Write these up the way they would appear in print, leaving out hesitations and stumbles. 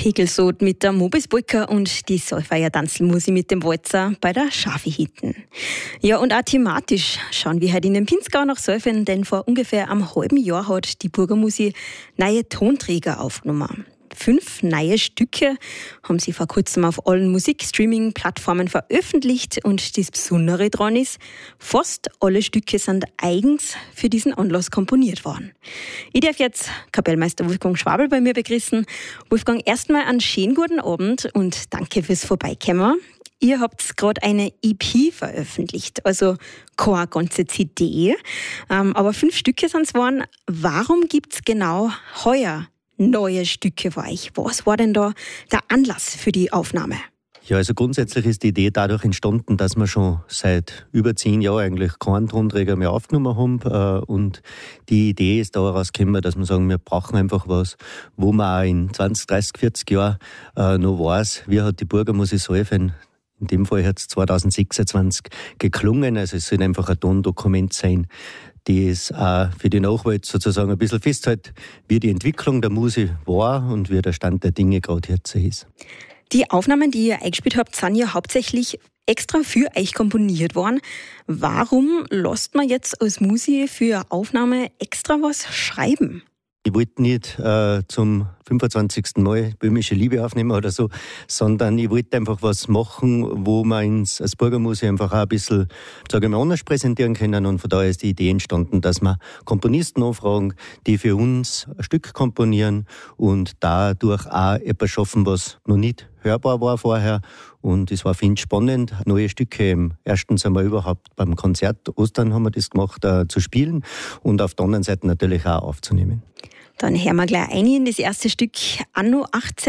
Pegelsod mit der Mobisbrücke und die Solfeier-Tanzelmusi mit dem Walzer bei der Schafi hinten. Ja, und auch thematisch schauen wir heute in den Pinzgau nach Solfen, denn vor ungefähr einem halben Jahr hat die Burgermusi neue Tonträger aufgenommen. 5 neue Stücke haben sie vor kurzem auf allen Musikstreaming-Plattformen veröffentlicht und das Besondere daran ist, fast alle Stücke sind eigens für diesen Anlass komponiert worden. Ich darf jetzt Kapellmeister Wolfgang Schwabel bei mir begrüßen. Wolfgang, erstmal einen schönen guten Abend und danke fürs Vorbeikommen. Ihr habt gerade eine EP veröffentlicht, also keine ganze CD, aber 5 Stücke sind es geworden. Warum gibt es genau heuer neue Stücke für euch? Was war denn da der Anlass für die Aufnahme? Ja, also grundsätzlich ist die Idee dadurch entstanden, dass wir schon seit über 10 Jahren eigentlich keinen Tonträger mehr aufgenommen haben. Und die Idee ist daraus gekommen, dass wir sagen, wir brauchen einfach was, wo man auch in 20, 30, 40 Jahren noch weiß, wie hat die Burgermusi Solfen, in dem Fall hat es 2026 geklungen. Also es soll einfach ein Tondokument sein, die es auch für die Nachwelt sozusagen ein bisschen festhält, wie die Entwicklung der Musik war und wie der Stand der Dinge gerade jetzt ist. Die Aufnahmen, die ihr eingespielt habt, sind ja hauptsächlich extra für euch komponiert worden. Warum lasst man jetzt als Musi für eine Aufnahme extra was schreiben? Ich wollte nicht zum 25. Mal Böhmische Liebe aufnehmen oder so, sondern ich wollte einfach was machen, wo wir uns als Burgermusi einfach auch ein bisschen, sage ich mal, anders präsentieren können. Und von daher ist die Idee entstanden, dass wir Komponisten anfragen, die für uns ein Stück komponieren und dadurch auch etwas schaffen, was noch nicht hörbar war vorher. Und es war, finde ich, spannend, neue Stücke erstens einmal überhaupt beim Konzert, Ostern haben wir das gemacht, zu spielen und auf der anderen Seite natürlich auch aufzunehmen. Dann hören wir gleich ein in das erste Stück Anno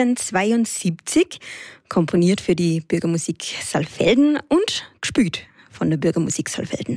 1872, komponiert für die Bürgermusik Saalfelden und gespielt von der Bürgermusik Saalfelden.